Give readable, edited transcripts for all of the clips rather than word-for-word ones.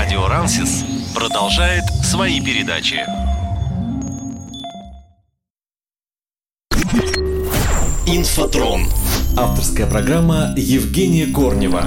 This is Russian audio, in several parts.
Радио Рансис продолжает свои передачи. Инфотрон. Авторская программа Евгения Корнева.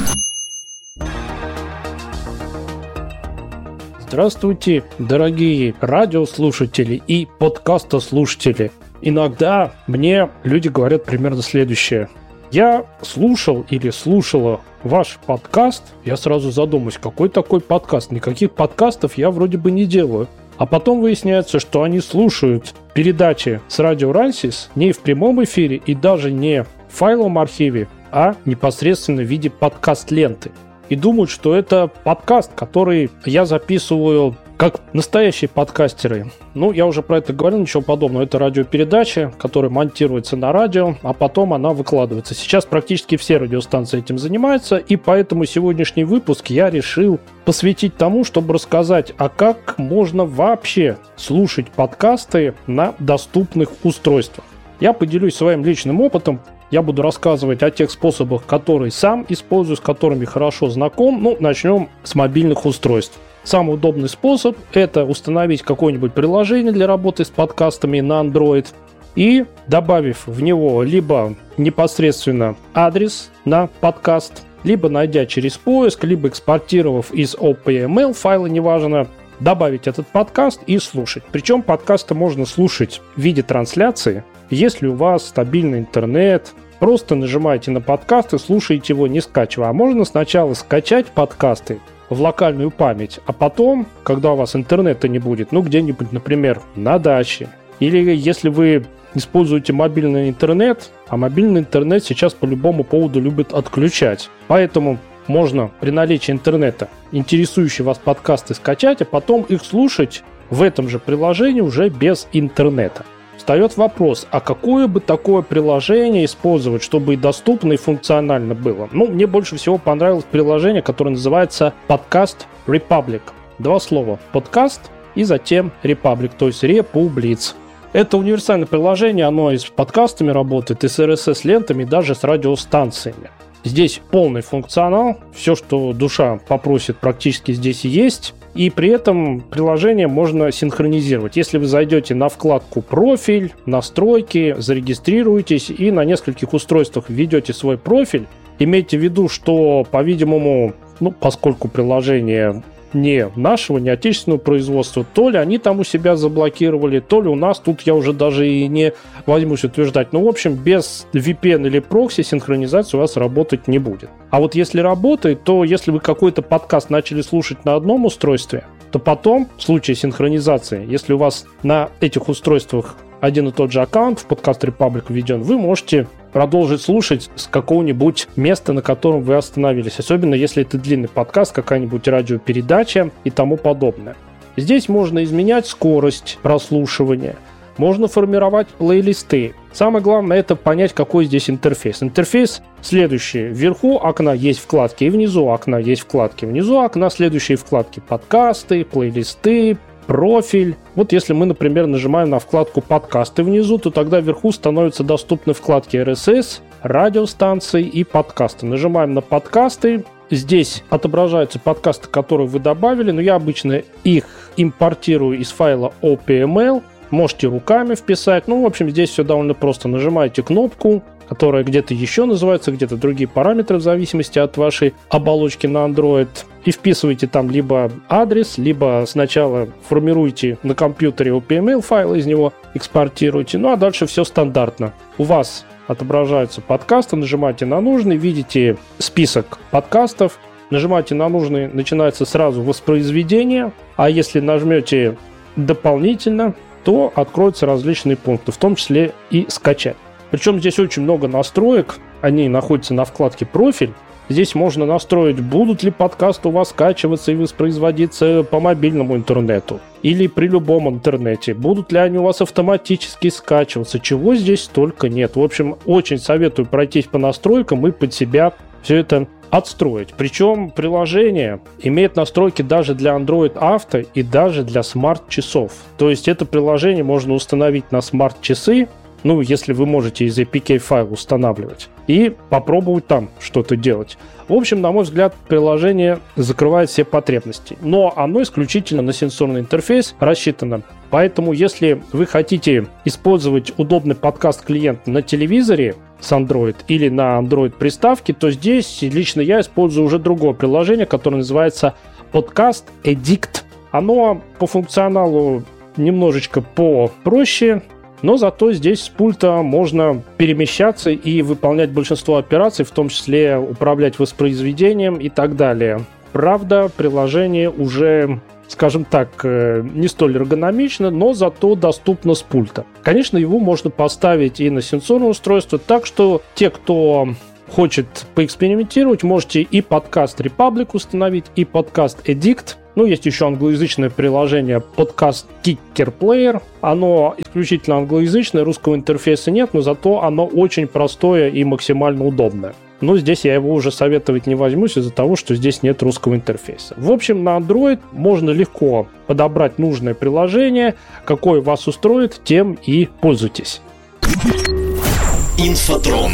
Здравствуйте, дорогие радиослушатели и подкастослушатели. Иногда мне люди говорят примерно следующее. Я слушал или слушала ваш подкаст, я сразу задумаюсь, какой такой подкаст? Никаких подкастов я вроде бы не делаю. А потом выясняется, что они слушают передачи с Радио Рансис не в прямом эфире и даже не в файловом архиве, а непосредственно в виде подкаст-ленты. И думают, что это подкаст, который я записываю как настоящие подкастеры. Ну, я уже про это говорил, ничего подобного. Это радиопередача, которая монтируется на радио, а потом она выкладывается. Сейчас практически все радиостанции этим занимаются, и поэтому сегодняшний выпуск я решил посвятить тому, чтобы рассказать, а как можно вообще слушать подкасты на доступных устройствах. Я поделюсь своим личным опытом. Я буду рассказывать о тех способах, которые сам использую, с которыми хорошо знаком. Ну, начнем с мобильных устройств. Самый удобный способ – это установить какое-нибудь приложение для работы с подкастами на Android и, добавив в него либо непосредственно адрес на подкаст, либо найдя через поиск, либо экспортировав из OPML файла, неважно, добавить этот подкаст и слушать. Причем подкасты можно слушать в виде трансляции. Если у вас стабильный интернет, просто нажимаете на подкаст и слушаете его, не скачивая. А можно сначала скачать подкасты в локальную память, а потом, когда у вас интернета не будет, ну где-нибудь, например, на даче, или если вы используете мобильный интернет, а мобильный интернет сейчас по любому поводу любят отключать. Поэтому можно при наличии интернета интересующие вас подкасты скачать, а потом их слушать в этом же приложении уже без интернета. Встает вопрос, а какое бы такое приложение использовать, чтобы и доступно, и функционально было? Ну, мне больше всего понравилось приложение, которое называется Podcast Republic. Два слова. Подкаст и затем Republic, то есть Републиц. Это универсальное приложение, оно и с подкастами работает, и с RSS-лентами, и даже с радиостанциями. Здесь полный функционал, все, что душа попросит, практически здесь и есть. И при этом приложение можно синхронизировать. Если вы зайдете на вкладку «Профиль», «Настройки», зарегистрируетесь и на нескольких устройствах введете свой профиль, имейте в виду, что, по-видимому, поскольку приложение не нашего, не отечественного производства, то ли они там у себя заблокировали, то ли у нас, тут я уже даже и не возьмусь утверждать. В общем, без VPN или прокси синхронизация у вас работать не будет. А вот если работает, то если вы какой-то подкаст начали слушать на одном устройстве, то потом, в случае синхронизации, если у вас на этих устройствах один и тот же аккаунт в Podcast Republic введен, вы можете продолжить слушать с какого-нибудь места, на котором вы остановились. Особенно если это длинный подкаст, какая-нибудь радиопередача и тому подобное. Здесь можно изменять скорость прослушивания, можно формировать плейлисты. Самое главное это понять, какой здесь интерфейс. Интерфейс следующий. Вверху окна есть вкладки, и внизу окна есть вкладки. Внизу окна следующие вкладки: подкасты, плейлисты, профиль. Вот если мы, например, нажимаем на вкладку «Подкасты» внизу, то тогда вверху становятся доступны вкладки RSS, радиостанции и подкасты. Нажимаем на подкасты. Здесь отображаются подкасты, которые вы добавили, но я обычно их импортирую из файла OPML. Можете руками вписать. В общем, здесь все довольно просто. Нажимаете кнопку, которая где-то еще называется, где-то другие параметры в зависимости от вашей оболочки на Android. И вписываете там либо адрес, либо сначала формируете на компьютере OPML файл, из него экспортируете. А дальше все стандартно. У вас отображаются подкасты, нажимаете на нужный, видите список подкастов, нажимаете на нужный, начинается сразу воспроизведение. А если нажмете дополнительно, то откроются различные пункты, в том числе и скачать. Причем здесь очень много настроек, они находятся на вкладке «Профиль». Здесь можно настроить, будут ли подкасты у вас скачиваться и воспроизводиться по мобильному интернету или при любом интернете, будут ли они у вас автоматически скачиваться, чего здесь только нет. В общем, очень советую пройтись по настройкам и под себя все это отстроить. Причем приложение имеет настройки даже для Android Auto и даже для смарт-часов. То есть это приложение можно установить на смарт-часы, ну, если вы можете из APK файл устанавливать, и попробовать там что-то делать. В общем, на мой взгляд, приложение закрывает все потребности, но оно исключительно на сенсорный интерфейс рассчитано. Поэтому, если вы хотите использовать удобный подкаст-клиент на телевизоре с Android или на Android-приставке, то здесь лично я использую уже другое приложение, которое называется Podcast Addict. Оно по функционалу немножечко попроще, но зато здесь с пульта можно перемещаться и выполнять большинство операций, в том числе управлять воспроизведением и так далее. Правда, приложение уже, скажем так, не столь эргономично, но зато доступно с пульта. Конечно, его можно поставить и на сенсорное устройство, так что те, кто хочет поэкспериментировать, можете и подкаст Republic установить, и подкаст Addict. Ну, есть еще англоязычное приложение Podcast Kicker Player. Оно исключительно англоязычное, русского интерфейса нет, но зато оно очень простое и максимально удобное. Но здесь я его уже советовать не возьмусь из-за того, что здесь нет русского интерфейса. В общем, на Android можно легко подобрать нужное приложение. Какое вас устроит, тем и пользуйтесь. Инфотрон.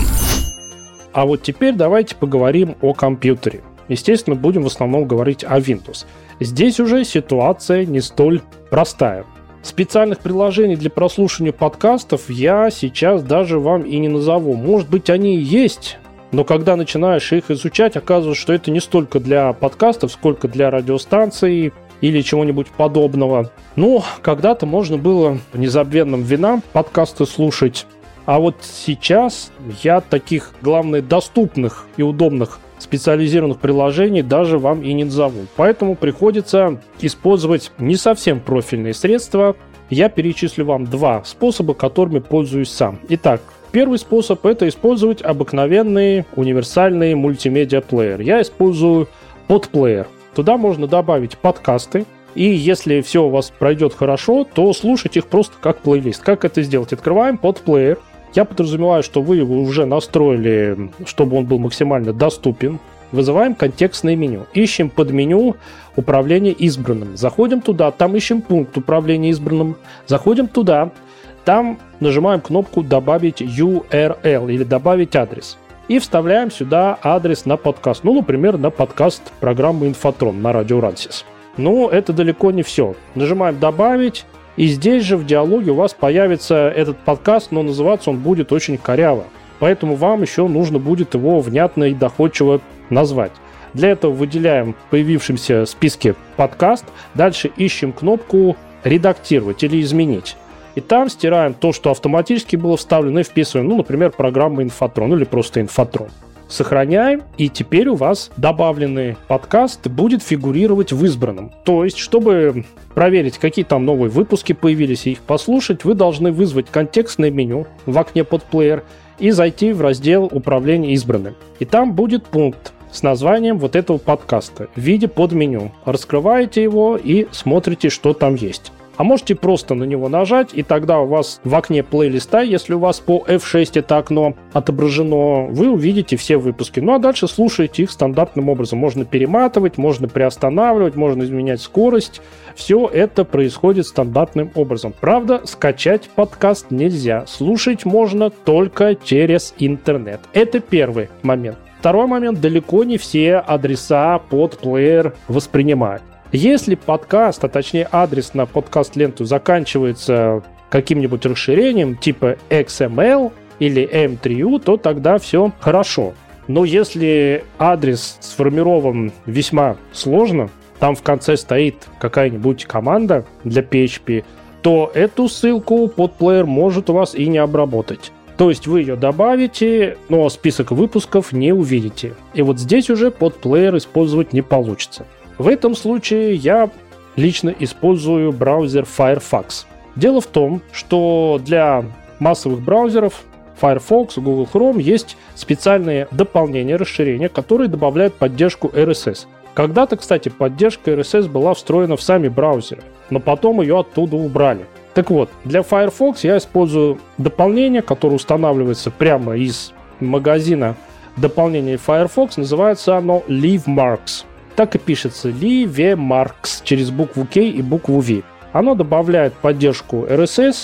А вот теперь давайте поговорим о компьютере. Естественно, будем в основном говорить о Windows. Здесь уже ситуация не столь простая. Специальных приложений для прослушивания подкастов я сейчас даже вам и не назову. Может быть, они и есть, но когда начинаешь их изучать, оказывается, что это не столько для подкастов, сколько для радиостанций или чего-нибудь подобного. Ну, когда-то можно было по незабвенным временам подкасты слушать. А вот сейчас я таких, главное, доступных и удобных специализированных приложений даже вам и не назову. Поэтому приходится использовать не совсем профильные средства. Я перечислю вам два способа, которыми пользуюсь сам. Итак, первый способ – это использовать обыкновенный универсальный мультимедиа-плеер. Я использую Podplayer. Туда можно добавить подкасты. И если все у вас пройдет хорошо, то слушать их просто как плейлист. Как это сделать? Открываем Podplayer. Я подразумеваю, что вы его уже настроили, чтобы он был максимально доступен. Вызываем контекстное меню. Ищем под меню «Управление избранным». Заходим туда, там ищем пункт «Управление избранным». Заходим туда, там нажимаем кнопку «Добавить URL» или «Добавить адрес». И вставляем сюда адрес на подкаст. Ну, например, на подкаст программы «Инфотрон» на радио Рансис. Но это далеко не все. Нажимаем «Добавить». И здесь же в диалоге у вас появится этот подкаст, но называться он будет очень коряво. Поэтому вам еще нужно будет его внятно и доходчиво назвать. Для этого выделяем в появившемся списке подкаст. Дальше ищем кнопку «Редактировать» или «Изменить». И там стираем то, что автоматически было вставлено, и вписываем, ну, например, программу «Инфотрон» или просто «Инфотрон». Сохраняем, и теперь у вас добавленный подкаст будет фигурировать в избранном. То есть, чтобы проверить, какие там новые выпуски появились и их послушать, вы должны вызвать контекстное меню в окне Podplayer и зайти в раздел «Управление избранным». И там будет пункт с названием вот этого подкаста в виде подменю. Раскрываете его и смотрите, что там есть. А можете просто на него нажать, и тогда у вас в окне плейлиста, если у вас по F6 это окно отображено, вы увидите все выпуски. Ну а дальше слушаете их стандартным образом. Можно перематывать, можно приостанавливать, можно изменять скорость. Все это происходит стандартным образом. Правда, скачать подкаст нельзя. Слушать можно только через интернет. Это первый момент. Второй момент. Далеко не все адреса Podplayer воспринимают. Если подкаст, а точнее адрес на подкаст-ленту заканчивается каким-нибудь расширением типа XML или M3U, то тогда все хорошо. Но если адрес сформирован весьма сложно, там в конце стоит какая-нибудь команда для PHP, то эту ссылку Podplayer может у вас и не обработать. То есть вы ее добавите, но список выпусков не увидите. И вот здесь уже Podplayer использовать не получится. В этом случае я лично использую браузер Firefox. Дело в том, что для массовых браузеров Firefox, Google Chrome есть специальные дополнения, расширения, которые добавляют поддержку RSS. Когда-то, кстати, поддержка RSS была встроена в сами браузеры, но потом ее оттуда убрали. Так вот, для Firefox я использую дополнение, которое устанавливается прямо из магазина дополнений Firefox. Называется оно LiveMarks. Так и пишется LiveMarks через букву K и букву V. Оно добавляет поддержку RSS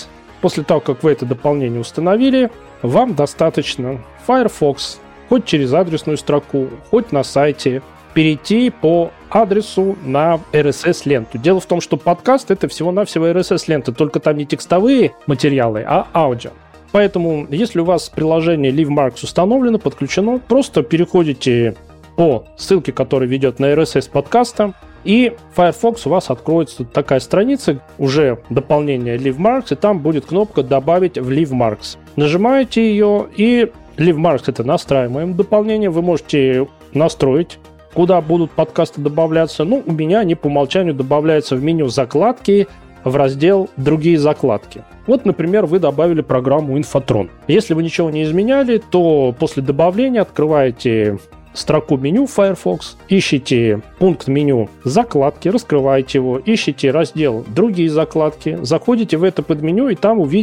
После того, как вы это дополнение установили, вам достаточно Firefox, хоть через адресную строку, хоть на сайте, перейти по адресу на RSS-ленту. Дело в том, что подкаст — это всего-навсего RSS-лента, только там не текстовые материалы, а аудио. Поэтому, если у вас приложение LiveMarks установлено, подключено, просто переходите по ссылке, которая ведет на RSS подкаста, и Firefox у вас откроется такая страница, уже дополнение LiveMarks, и там будет кнопка «Добавить в LiveMarks». Нажимаете ее, и LiveMarks — это настраиваемое дополнение, вы можете настроить, куда будут подкасты добавляться. У меня они по умолчанию добавляются в меню «Закладки», в раздел «Другие закладки». Вот, например, вы добавили программу «Инфотрон». Если вы ничего не изменяли, то после добавления открываете строку меню Firefox, ищите пункт меню «Закладки», раскрываете его, ищите раздел «Другие закладки», заходите в это подменю, и там увидите